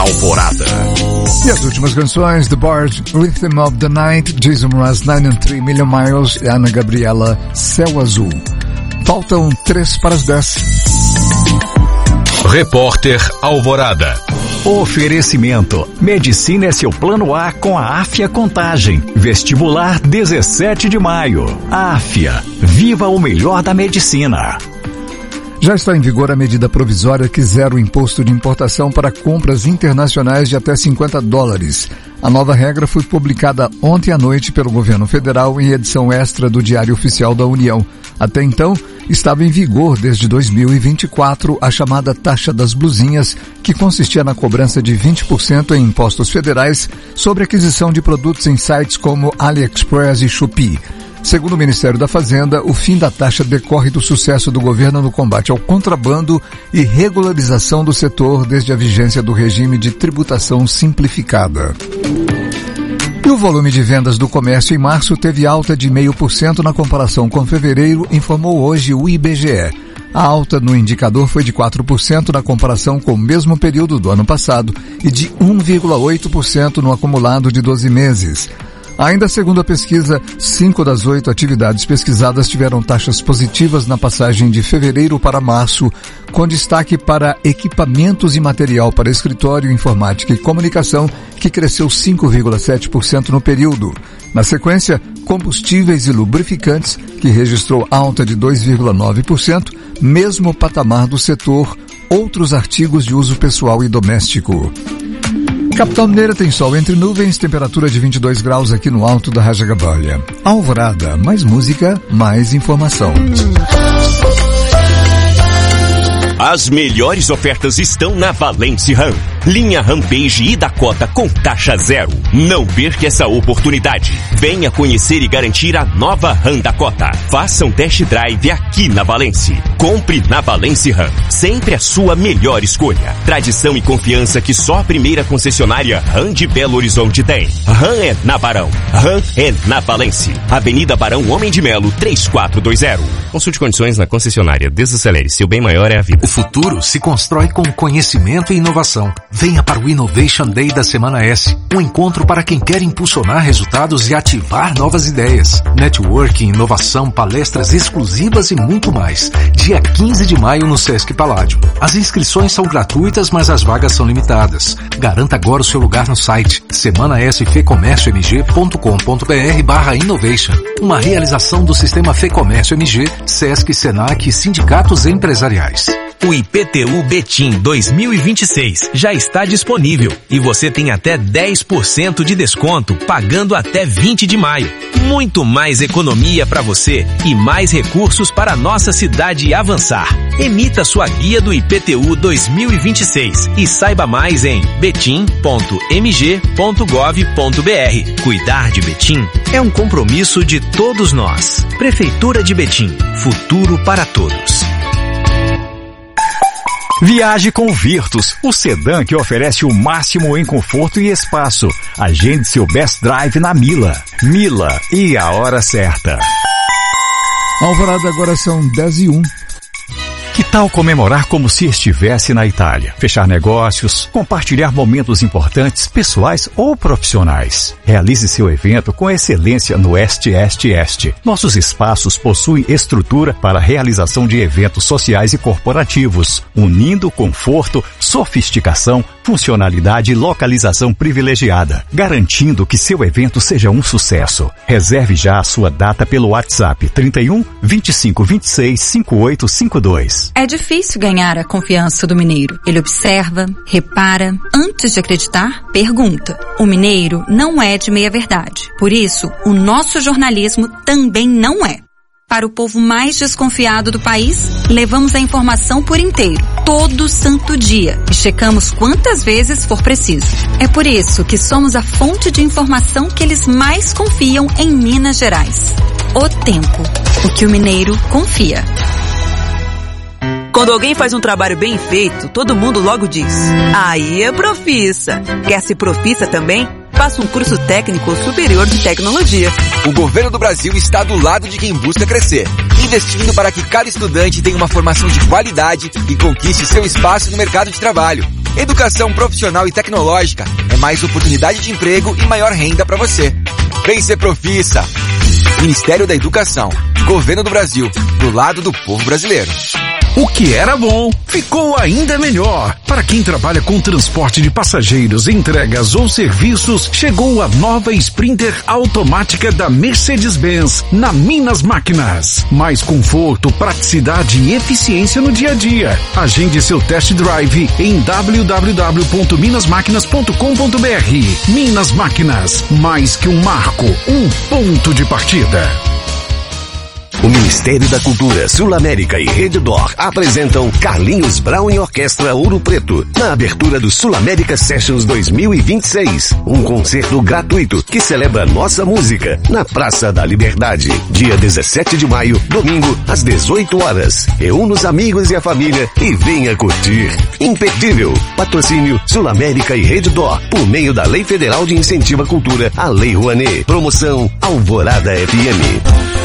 Alvorada. E as últimas canções: The Bard, Rhythm of the Night, Jason Mraz, 9 and 3 Million Miles e Ana Gabriela, Céu Azul. Faltam 3 para as 10. Repórter Alvorada. Oferecimento. Medicina é seu plano A com a Áfia Contagem. Vestibular 17 de maio. Áfia. Viva o melhor da medicina. Já está em vigor a medida provisória que zera o imposto de importação para compras internacionais de até $50. A nova regra foi publicada ontem à noite pelo governo federal em edição extra do Diário Oficial da União. Até então, estava em vigor desde 2024 a chamada taxa das blusinhas, que consistia na cobrança de 20% em impostos federais sobre aquisição de produtos em sites como AliExpress e Shopee. Segundo o Ministério da Fazenda, o fim da taxa decorre do sucesso do governo no combate ao contrabando e regularização do setor desde a vigência do regime de tributação simplificada. E o volume de vendas do comércio em março teve alta de 0,5% na comparação com fevereiro, informou hoje o IBGE. A alta no indicador foi de 4% na comparação com o mesmo período do ano passado e de 1,8% no acumulado de 12 meses. Ainda segundo a pesquisa, 5 das 8 atividades pesquisadas tiveram taxas positivas na passagem de fevereiro para março, com destaque para equipamentos e material para escritório, informática e comunicação, que cresceu 5,7% no período. Na sequência, combustíveis e lubrificantes, que registrou alta de 2,9%, mesmo patamar do setor, outros artigos de uso pessoal e doméstico. Capital Mineira tem sol entre nuvens, temperatura de 22 graus aqui no alto da Rajagabalha. Alvorada, mais música, mais informação. As melhores ofertas estão na Valence Ram. Linha Rampage e Dakota com taxa zero. Não perca essa oportunidade. Venha conhecer e garantir a nova Ram Dakota. Faça um test drive aqui na Valence. Compre na Valence Ram. Sempre a sua melhor escolha. Tradição e confiança que só a primeira concessionária Ram de Belo Horizonte tem. Ram é na Barão. Ram é na Valence. Avenida Barão Homem de Melo, 3420. Consulte condições na concessionária. Desacelere. Seu bem maior é a vida. O futuro se constrói com conhecimento e inovação. Venha para o Innovation Day da Semana S, um encontro para quem quer impulsionar resultados e ativar novas ideias. Networking, inovação, palestras exclusivas e muito mais. Dia 15 de maio no Sesc Paládio. As inscrições são gratuitas, mas as vagas são limitadas. Garanta agora o seu lugar no site semanasfecomérciomg.com.br/innovation. Uma realização do Sistema Fecomércio MG, Sesc, Senac e sindicatos empresariais. O IPTU Betim 2026 já está disponível e você tem até 10% de desconto pagando até 20 de maio. Muito mais economia para você e mais recursos para a nossa cidade avançar. Emita sua guia do IPTU 2026 e saiba mais em betim.mg.gov.br. Cuidar de Betim é um compromisso de todos nós. Prefeitura de Betim, futuro para todos. Viaje com Virtus, o sedã que oferece o máximo em conforto e espaço. Agende seu best drive na Mila. Mila e a hora certa. Alvorada, agora são 10h01. Que tal comemorar como se estivesse na Itália? Fechar negócios, compartilhar momentos importantes, pessoais ou profissionais. Realize seu evento com excelência no Este. Nossos espaços possuem estrutura para a realização de eventos sociais e corporativos, unindo conforto, sofisticação, funcionalidade e localização privilegiada, garantindo que seu evento seja um sucesso. Reserve já a sua data pelo WhatsApp 31 25 26 5852. É difícil ganhar a confiança do mineiro. Ele observa, repara, antes de acreditar, pergunta. O mineiro não é de meia-verdade. Por isso, o nosso jornalismo também não é. Para o povo mais desconfiado do país, levamos a informação por inteiro, todo santo dia, e checamos quantas vezes for preciso. É por isso que somos a fonte de informação que eles mais confiam em Minas Gerais. O Tempo, o que o mineiro confia. Quando alguém faz um trabalho bem feito, todo mundo logo diz: aí é profissa. Quer ser profissa também? Faça um curso técnico superior de tecnologia. O governo do Brasil está do lado de quem busca crescer, investindo para que cada estudante tenha uma formação de qualidade e conquiste seu espaço no mercado de trabalho. Educação profissional e tecnológica é mais oportunidade de emprego e maior renda para você. Vem ser Profissa. Ministério da Educação, Governo do Brasil, do lado do povo brasileiro. O que era bom, ficou ainda melhor. Para quem trabalha com transporte de passageiros, entregas ou serviços, chegou a nova Sprinter automática da Mercedes-Benz na Minas Máquinas. Mais conforto, praticidade e eficiência no dia a dia. Agende seu test drive em www.minasmaquinas.com.br. Minas Máquinas, mais que um marco, um ponto de partida. O Ministério da Cultura, Sul América e Rede D'Or apresentam Carlinhos Brown e Orquestra Ouro Preto, na abertura do Sul América Sessions 2026. Um concerto gratuito que celebra nossa música na Praça da Liberdade. Dia 17 de maio, domingo, às 18 horas. Reúna os amigos e a família e venha curtir. Imperdível. Patrocínio Sul América e Rede D'Or, por meio da Lei Federal de Incentivo à Cultura, a Lei Rouanet. Promoção Alvorada FM.